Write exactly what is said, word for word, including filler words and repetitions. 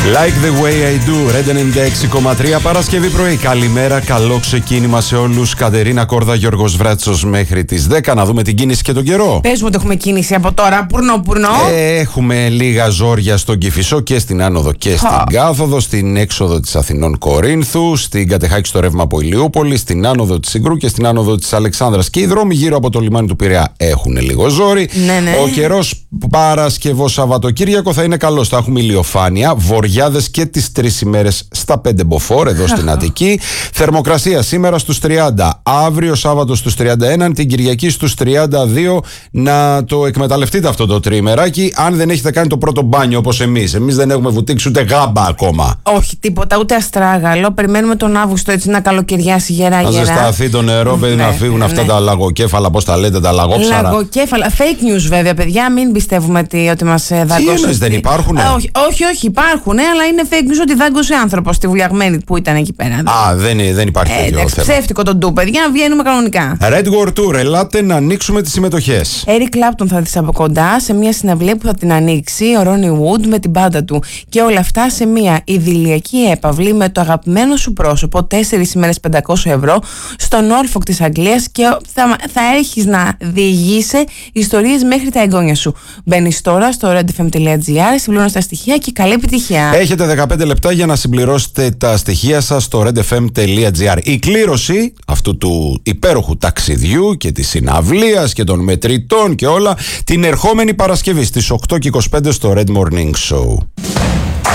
Like the way I do, Red ενενήντα έξι κόμμα τρία, Παρασκευή πρωί. Καλημέρα, καλό ξεκίνημα σε όλους. Κατερίνα Κόρδα, Γιώργος Βράτσος μέχρι τις δέκα. Να δούμε την κίνηση και τον καιρό. Πες μου ότι έχουμε κίνηση από τώρα, πουρνό, πουρνό. Ε, έχουμε λίγα ζόρια στον Κηφισό και στην άνοδο και στην oh. κάθοδο, στην έξοδο της Αθηνών Κορίνθου, στην Κατεχάκη στο ρεύμα από Ηλιούπολη, στην άνοδο της Συγκρού και στην άνοδο της Αλεξάνδρας. Και οι δρόμοι γύρω από το λιμάνι του Πειραιά έχουν λίγο ζόρι. Ναι, ναι. Ο καιρός Παρασκευό Σαββατοκύριακο θα είναι καλός. Θα έχουμε ηλιοφάνεια, βοριάδες και τις τρεις ημέρες στα πέντε μποφόρ εδώ στην Αττική. Θερμοκρασία σήμερα στους τριάντα, αύριο Σάββατο στους τριάντα ένα, την Κυριακή στους τριάντα δύο. Να το εκμεταλλευτείτε αυτό το τριημεράκι, αν δεν έχετε κάνει το πρώτο μπάνιο όπως εμείς. Εμείς δεν έχουμε βουτήξει ούτε γάμπα ακόμα. Όχι, τίποτα, ούτε αστράγαλο. Περιμένουμε τον Αύγουστο έτσι να καλοκαιριάσει γερά γερά. Να ζεσταθεί το νερό, παιδί, ναι, να φύγουν ναι. αυτά τα λαγοκέφαλα, πώς τα λέτε, τα λαγόψαρα. Λαγοκέφαλα. Fake news βέβαια, παιδιά, μην πιστεύουμε ότι, ότι μας δάγκωσε. Τι εννοείς, δεν υπάρχουν? Όχι, όχι, όχι, υπάρχουν, αλλά είναι fake news ότι δάγκωσε άνθρωπο στη βουλιαγμένη που ήταν εκεί πέρα. Α, δεν, δεν υπάρχει ε, τέτοιο θέμα. Ψεύτικο τον του, παιδιά, βγαίνουμε κανονικά. Red World Tour, ελάτε να ανοίξουμε τις συμμετοχές. Eric Clapton θα δεις από κοντά σε μια συναυλία που θα την ανοίξει ο Ronnie Wood με την μπάντα του. Και όλα αυτά σε μια ιδηλιακή έπαυλη με το αγαπημένο σου πρόσωπο, τέσσερις ημέρες πεντακόσια ευρώ, στο Norfolk της Αγγλίας, και θα, θα έχεις να διηγείσαι ιστορίες μέχρι τα εγγόνια σου. Μπαίνεις τώρα στο redfm τελεία gr, συμπληρώνεις τα στοιχεία και καλή επιτυχία. Έχετε δεκαπέντε λεπτά για να συμπληρώσετε τα στοιχεία σας στο redfm τελεία gr. Η κλήρωση αυτού του υπέροχου ταξιδιού και της συναυλίας και των μετρητών και όλα την ερχόμενη Παρασκευή στις οκτώ και είκοσι πέντε στο Red Morning Show.